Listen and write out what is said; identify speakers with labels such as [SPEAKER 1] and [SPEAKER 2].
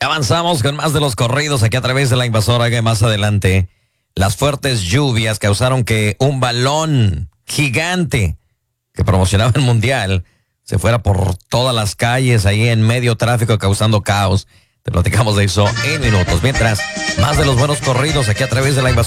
[SPEAKER 1] avanzamos con más de los corridos aquí a través de La Invasora. Que más adelante, las fuertes lluvias causaron que un balón gigante que promocionaba el mundial se fuera por todas las calles ahí en medio tráfico causando caos. Te platicamos de eso en minutos. Mientras, más de los buenos corridos aquí a través de La Invasora.